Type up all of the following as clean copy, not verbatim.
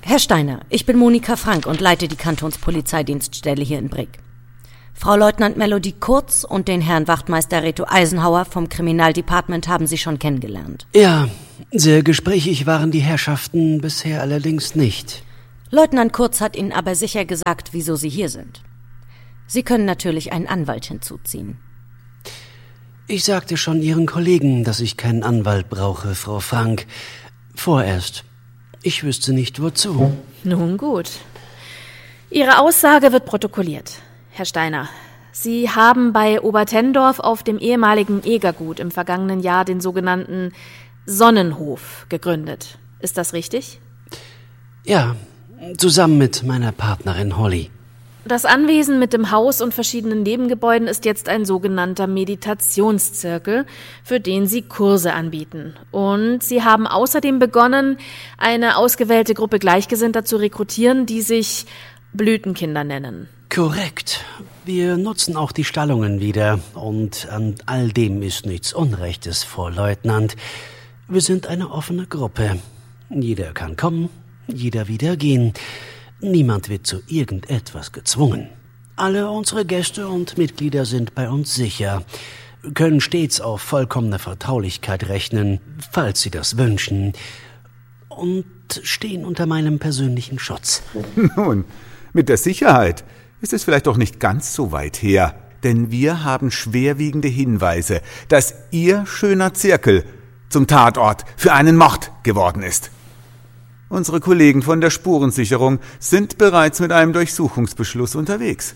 Herr Steiner, ich bin Monika Frank und leite die Kantonspolizeidienststelle hier in Brig. Frau Leutnant Melody Kurz und den Herrn Wachtmeister Reto Eisenhauer vom Kriminaldepartement haben Sie schon kennengelernt. Ja, sehr gesprächig waren die Herrschaften bisher allerdings nicht. Leutnant Kurz hat Ihnen aber sicher gesagt, wieso Sie hier sind. Sie können natürlich einen Anwalt hinzuziehen. Ich sagte schon Ihren Kollegen, dass ich keinen Anwalt brauche, Frau Frank. Vorerst. Ich wüsste nicht, wozu. Nun gut. Ihre Aussage wird protokolliert. Herr Steiner, Sie haben bei Obertendorf auf dem ehemaligen Egergut im vergangenen Jahr den sogenannten Sonnenhof gegründet. Ist das richtig? Ja, zusammen mit meiner Partnerin Holly. Das Anwesen mit dem Haus und verschiedenen Nebengebäuden ist jetzt ein sogenannter Meditationszirkel, für den Sie Kurse anbieten. Und Sie haben außerdem begonnen, eine ausgewählte Gruppe Gleichgesinnter zu rekrutieren, die sich Blütenkinder nennen. Korrekt. Wir nutzen auch die Stallungen wieder. Und an all dem ist nichts Unrechtes, Frau Leutnant. Wir sind eine offene Gruppe. Jeder kann kommen, jeder wieder gehen. Niemand wird zu irgendetwas gezwungen. Alle unsere Gäste und Mitglieder sind bei uns sicher, können stets auf vollkommene Vertraulichkeit rechnen, falls sie das wünschen, und stehen unter meinem persönlichen Schutz. Nun, mit der Sicherheit ist es vielleicht doch nicht ganz so weit her, denn wir haben schwerwiegende Hinweise, dass Ihr schöner Zirkel zum Tatort für einen Mord geworden ist. Unsere Kollegen von der Spurensicherung sind bereits mit einem Durchsuchungsbeschluss unterwegs.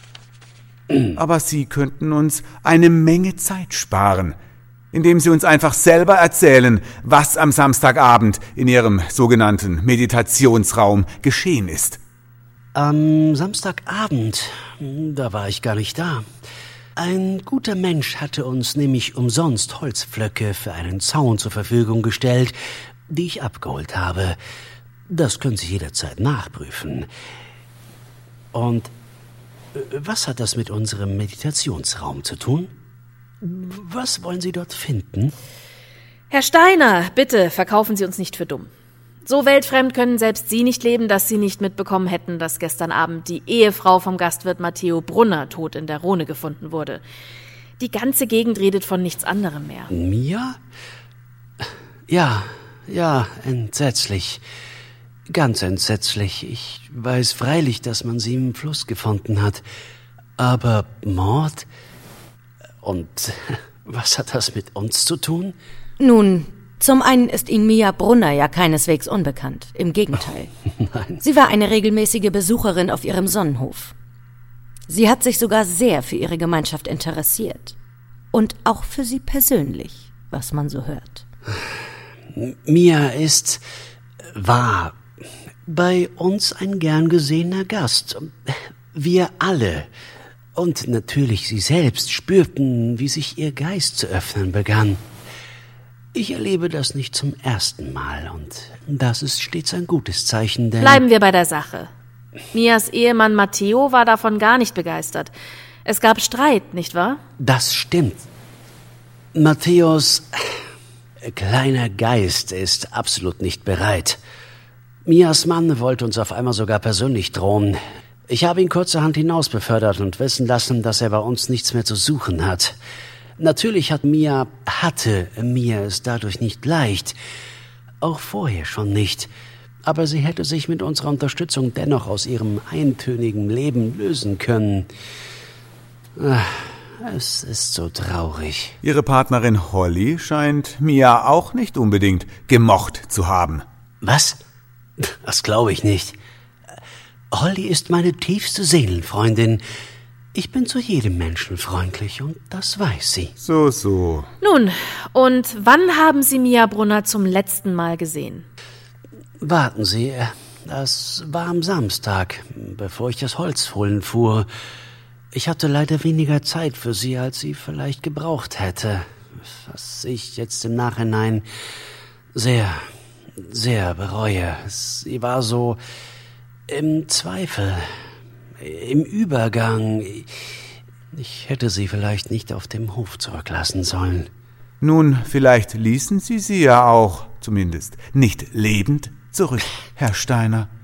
Aber Sie könnten uns eine Menge Zeit sparen, indem Sie uns einfach selber erzählen, was am Samstagabend in Ihrem sogenannten Meditationsraum geschehen ist. Am Samstagabend, da war ich gar nicht da. Ein guter Mensch hatte uns nämlich umsonst Holzpflöcke für einen Zaun zur Verfügung gestellt, die ich abgeholt habe. Das können Sie jederzeit nachprüfen. Und was hat das mit unserem Meditationsraum zu tun? Was wollen Sie dort finden? Herr Steiner, bitte verkaufen Sie uns nicht für dumm. So weltfremd können selbst Sie nicht leben, dass Sie nicht mitbekommen hätten, dass gestern Abend die Ehefrau vom Gastwirt Matteo Brunner tot in der Rhone gefunden wurde. Die ganze Gegend redet von nichts anderem mehr. Mia? Ja, entsetzlich. Ganz entsetzlich. Ich weiß freilich, dass man sie im Fluss gefunden hat. Aber Mord? Und was hat das mit uns zu tun? Nun, zum einen ist Ihnen Mia Brunner ja keineswegs unbekannt. Im Gegenteil. Nein. Sie war eine regelmäßige Besucherin auf Ihrem Sonnenhof. Sie hat sich sogar sehr für Ihre Gemeinschaft interessiert. Und auch für Sie persönlich, was man so hört. Mia war bei uns ein gern gesehener Gast. Wir alle und natürlich Sie selbst spürten, wie sich Ihr Geist zu öffnen begann. Ich erlebe das nicht zum ersten Mal und das ist stets ein gutes Zeichen, denn... Bleiben wir bei der Sache. Mias Ehemann Matteo war davon gar nicht begeistert. Es gab Streit, nicht wahr? Das stimmt. Matthäus kleiner Geist ist absolut nicht bereit. Mias Mann wollte uns auf einmal sogar persönlich drohen. Ich habe ihn kurzerhand hinaus befördert und wissen lassen, dass er bei uns nichts mehr zu suchen hat. Natürlich hatte Mia es dadurch nicht leicht. Auch vorher schon nicht. Aber sie hätte sich mit unserer Unterstützung dennoch aus ihrem eintönigen Leben lösen können. Es ist so traurig. Ihre Partnerin Holly scheint Mia auch nicht unbedingt gemocht zu haben. Was? Das glaube ich nicht. Holly ist meine tiefste Seelenfreundin. Ich bin zu jedem Menschen freundlich und das weiß sie. So. Nun, und wann haben Sie Mia Brunner zum letzten Mal gesehen? Warten Sie, das war am Samstag, bevor ich das Holz holen fuhr. Ich hatte leider weniger Zeit für sie, als sie vielleicht gebraucht hätte. Was ich jetzt im Nachhinein sehr, sehr bereue. Sie war so im Zweifel, im Übergang. Ich hätte sie vielleicht nicht auf dem Hof zurücklassen sollen. Nun, vielleicht ließen Sie sie ja auch, zumindest, nicht lebend zurück, Herr Steiner.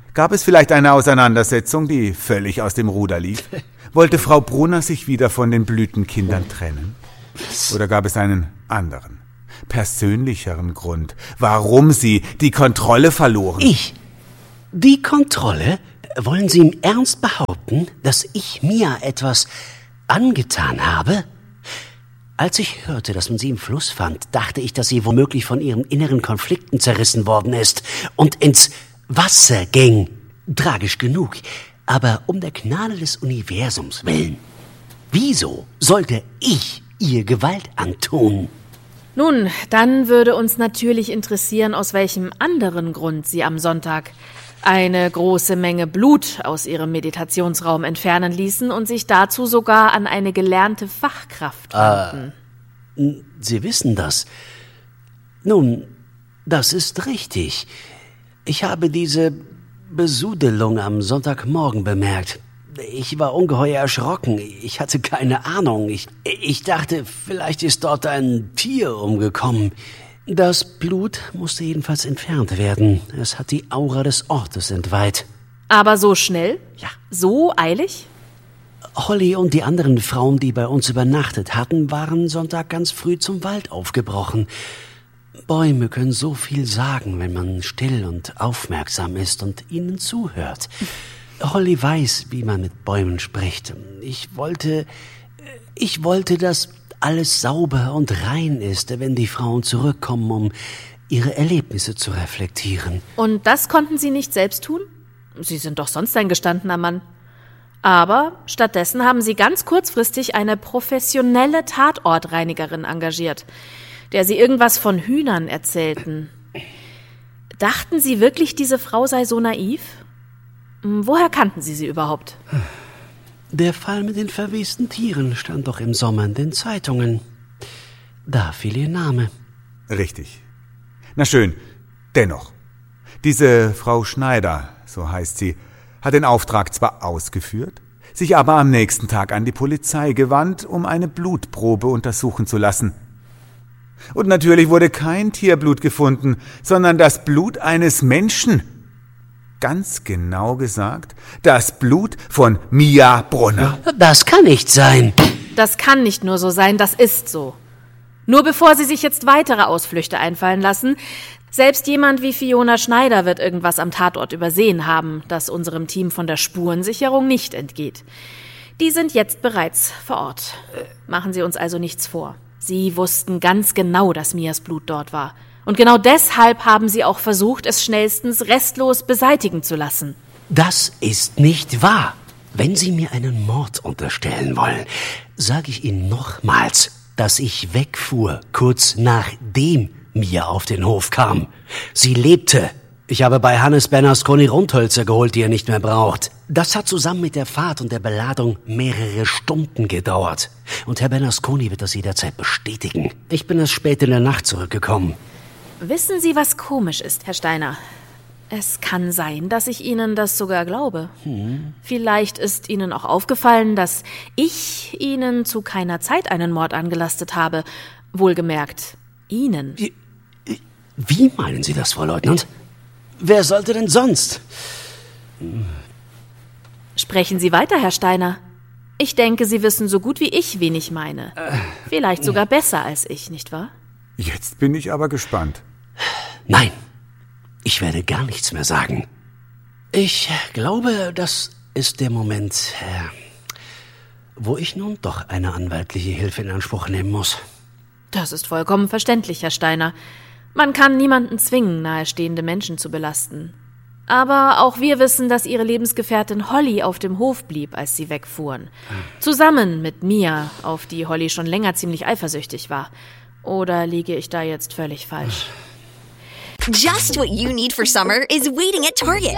Gab es vielleicht eine Auseinandersetzung, die völlig aus dem Ruder lief? Wollte Frau Brunner sich wieder von den Blütenkindern trennen? Oder gab es einen anderen, persönlicheren Grund, warum Sie die Kontrolle verloren? Ich? Die Kontrolle? Wollen Sie im Ernst behaupten, dass ich Mia etwas angetan habe? Als ich hörte, dass man sie im Fluss fand, dachte ich, dass sie womöglich von ihren inneren Konflikten zerrissen worden ist und ins Wasser ging. Tragisch genug, aber um der Gnade des Universums willen. Wieso sollte ich ihr Gewalt antun? Nun, dann würde uns natürlich interessieren, aus welchem anderen Grund Sie am Sonntag eine große Menge Blut aus Ihrem Meditationsraum entfernen ließen und sich dazu sogar an eine gelernte Fachkraft wandten. Sie wissen das. Nun, das ist richtig. Ich habe diese Besudelung am Sonntagmorgen bemerkt. Ich war ungeheuer erschrocken. Ich hatte keine Ahnung. Ich dachte, vielleicht ist dort ein Tier umgekommen. Das Blut musste jedenfalls entfernt werden. Es hat die Aura des Ortes entweiht. Aber so schnell? Ja. So eilig? Holly und die anderen Frauen, die bei uns übernachtet hatten, waren Sonntag ganz früh zum Wald aufgebrochen. Bäume können so viel sagen, wenn man still und aufmerksam ist und ihnen zuhört. Holly weiß, wie man mit Bäumen spricht. Ich wollte, dass alles sauber und rein ist, wenn die Frauen zurückkommen, um ihre Erlebnisse zu reflektieren. Und das konnten Sie nicht selbst tun? Sie sind doch sonst ein gestandener Mann. Aber stattdessen haben Sie ganz kurzfristig eine professionelle Tatortreinigerin engagiert, der Sie irgendwas von Hühnern erzählten. Dachten Sie wirklich, diese Frau sei so naiv? Woher kannten Sie sie überhaupt? Der Fall mit den verwesten Tieren stand doch im Sommer in den Zeitungen. Da fiel Ihr Name. Richtig. Na schön, dennoch. Diese Frau Schneider, so heißt sie, hat den Auftrag zwar ausgeführt, sich aber am nächsten Tag an die Polizei gewandt, um eine Blutprobe untersuchen zu lassen. Und natürlich wurde kein Tierblut gefunden, sondern das Blut eines Menschen. Ganz genau gesagt, das Blut von Mia Brunner. Das kann nicht sein. Das kann nicht nur so sein, das ist so. Nur bevor Sie sich jetzt weitere Ausflüchte einfallen lassen, selbst jemand wie Fiona Schneider wird irgendwas am Tatort übersehen haben, das unserem Team von der Spurensicherung nicht entgeht. Die sind jetzt bereits vor Ort. Machen Sie uns also nichts vor. Sie wussten ganz genau, dass Mias Blut dort war. Und genau deshalb haben Sie auch versucht, es schnellstens restlos beseitigen zu lassen. Das ist nicht wahr. Wenn Sie mir einen Mord unterstellen wollen, sage ich Ihnen nochmals, dass ich wegfuhr, kurz nachdem Mia auf den Hof kam. Sie lebte. Ich habe bei Hannes Bernasconi Rundhölzer geholt, die er nicht mehr braucht. Das hat zusammen mit der Fahrt und der Beladung mehrere Stunden gedauert. Und Herr Bernasconi wird das jederzeit bestätigen. Ich bin erst spät in der Nacht zurückgekommen. Wissen Sie, was komisch ist, Herr Steiner? Es kann sein, dass ich Ihnen das sogar glaube. Vielleicht ist Ihnen auch aufgefallen, dass ich Ihnen zu keiner Zeit einen Mord angelastet habe. Wohlgemerkt, Ihnen. Wie meinen Sie das, Frau Leutnant? Wer sollte denn sonst? Sprechen Sie weiter, Herr Steiner. Ich denke, Sie wissen so gut wie ich, wen ich meine. Vielleicht sogar besser als ich, nicht wahr? Jetzt bin ich aber gespannt. Nein, ich werde gar nichts mehr sagen. Ich glaube, das ist der Moment, wo ich nun doch eine anwaltliche Hilfe in Anspruch nehmen muss. Das ist vollkommen verständlich, Herr Steiner. Man kann niemanden zwingen, nahestehende Menschen zu belasten. Aber auch wir wissen, dass Ihre Lebensgefährtin Holly auf dem Hof blieb, als Sie wegfuhren. Zusammen mit Mia, auf die Holly schon länger ziemlich eifersüchtig war. Oder liege ich da jetzt völlig falsch? Just what you need for summer is waiting at Target.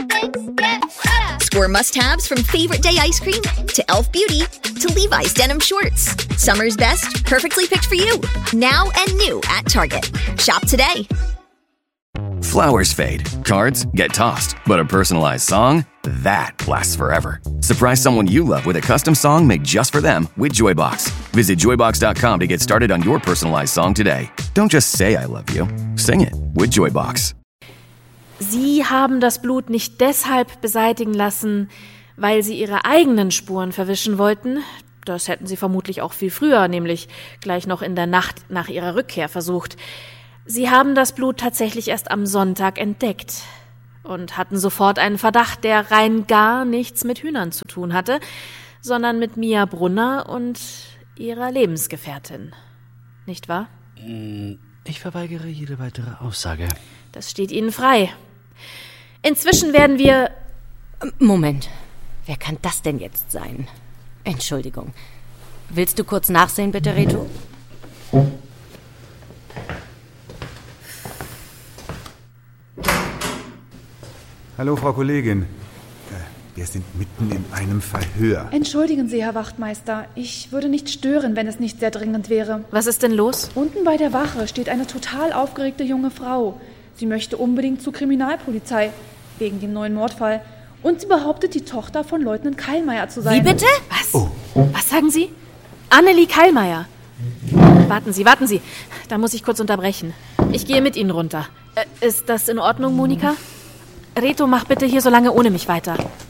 Score must-haves from Favorite Day ice cream to Elf Beauty to Levi's denim shorts. Summer's best, perfectly picked for you. Now and new at Target. Shop today. Flowers fade, cards get tossed, but a personalized song, that lasts forever. Surprise someone you love with a custom song made just for them with Joybox. Visit joybox.com to get started on your personalized song today. Don't just say I love you, sing it with Joybox. Sie haben das Blut nicht deshalb beseitigen lassen, weil Sie Ihre eigenen Spuren verwischen wollten. Das hätten Sie vermutlich auch viel früher, nämlich gleich noch in der Nacht nach Ihrer Rückkehr versucht. Sie haben das Blut tatsächlich erst am Sonntag entdeckt und hatten sofort einen Verdacht, der rein gar nichts mit Hühnern zu tun hatte, sondern mit Mia Brunner und ihrer Lebensgefährtin. Nicht wahr? Ich verweigere jede weitere Aussage. Das steht Ihnen frei. Inzwischen werden wir... Moment. Wer kann das denn jetzt sein? Entschuldigung. Willst du kurz nachsehen, bitte, Reto? Hallo, Frau Kollegin. Wir sind mitten in einem Verhör. Entschuldigen Sie, Herr Wachtmeister. Ich würde nicht stören, wenn es nicht sehr dringend wäre. Was ist denn los? Unten bei der Wache steht eine total aufgeregte junge Frau. Sie möchte unbedingt zur Kriminalpolizei, wegen dem neuen Mordfall. Und sie behauptet, die Tochter von Leutnant Keilmeier zu sein. Wie bitte? Was? Oh. Was sagen Sie? Annelie Keilmeier. Warten Sie. Da muss ich kurz unterbrechen. Ich gehe mit Ihnen runter. Ist das in Ordnung, Monika? Reto, mach bitte hier so lange ohne mich weiter.